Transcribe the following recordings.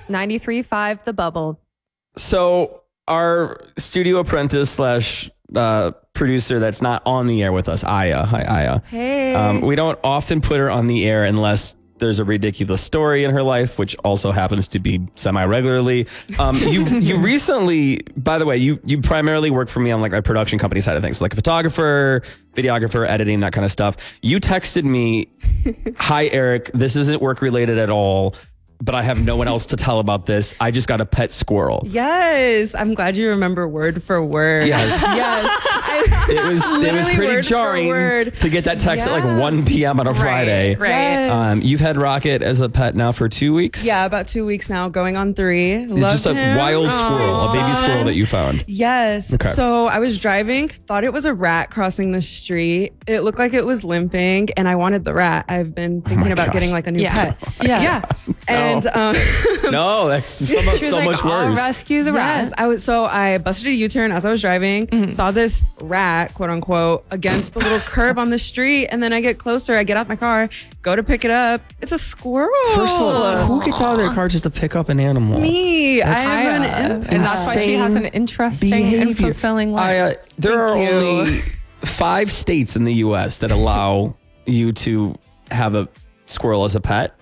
93.5 The Bubble. So our studio apprentice / producer that's not on the air with us, Aya. Hi, Aya. Hey. We don't often put her on the air unless there's a ridiculous story in her life, which also happens to be semi-regularly. You recently, by the way, you primarily work for me on like my production company side of things, like a photographer, videographer, editing, that kind of stuff. You texted me, "Hi, Eric, this isn't work related at all, but I have no one else to tell about this. I just got a pet squirrel." Yes. I'm glad you remember word for word. Yes. Yes. It was Literally pretty word for jarring word. to get that text at like 1 p.m. on a Friday. Right. Yes. You've had Rocket as a pet now for 2 weeks? Yeah, about 2 weeks now, going on 3. It's Love just a him. wild squirrel, a baby squirrel that you found. Yes. Okay. So I was driving, thought it was a rat crossing the street. It looked like it was limping, and I wanted the rat. I've been thinking about gosh. getting like a new Yeah. pet. Yeah. And No, that's so She was much like, I'll worse. rescue the yes, rat. I busted a U-turn as I was driving, saw this rat, quote unquote, against the little curb on the street, and then I get closer, I get out my car, go to pick it up. It's a squirrel. First of all, who gets out of their car just to pick up an animal? Me. I Aya. have an And that's why she has an interesting and fulfilling life. There are Thank you. only 5 states in the U.S. that allow you to have a squirrel as a pet,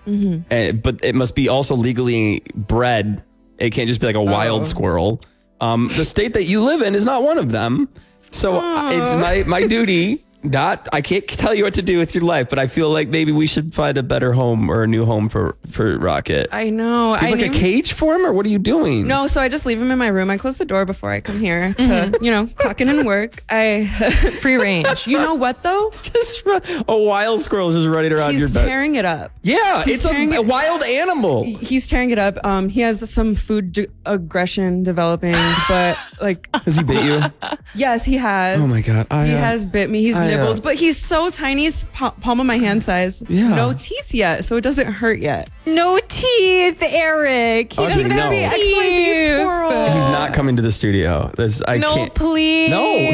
but it must be also legally bred. It can't just be like a wild squirrel. The state that you live in is not one of them. So it's my duty. I can't tell you what to do with your life, but I feel like maybe we should find a better home or a new home for Rocket. I know. Do you have like a cage for him, or what are you doing? No, so I just leave him in my room. I close the door before I come here to, clock in and work. Free range. You know what though? Just a wild squirrel is just running around your He's bed. tearing it up. Yeah, He's it's tearing a wild animal. He's tearing it up. He has some food aggression developing, but like, Has he bit you? yes, he has. Oh my God. He has bit me. He's I, nibbled, but he's so tiny. He's palm of my hand size. Yeah. No teeth yet, so it doesn't hurt yet. No teeth, Eric. He Audrey, doesn't have no. XYZ teeth. squirrel. He's not coming to the studio. I No, can't. please.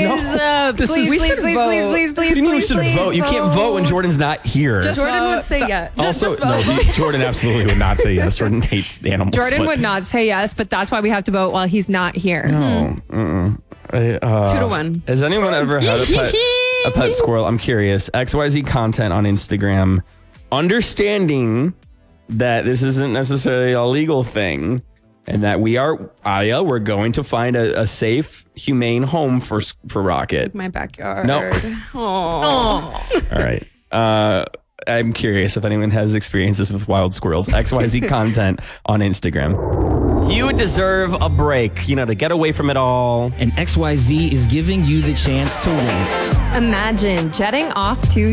No. This Please, is- We please, should please, vote. please, please, What do please, you mean we please, should please vote? You can't vote when Jordan's not here. Just Jordan vote. would say yes. Also, Just vote. no, Jordan absolutely would not say yes. Jordan hates the animals. Jordan would not say yes, but that's why we have to vote while he's not here. No. 2-1. Has anyone ever had a pet squirrel? I'm curious. XYZ content on Instagram. Understanding that this isn't necessarily a legal thing, and that we're going to find a safe, humane home for Rocket. My backyard. No. Aw. Oh. All right. I'm curious if anyone has experiences with wild squirrels. XYZ content on Instagram. You deserve a break, to get away from it all. And XYZ is giving you the chance to win. Imagine jetting off to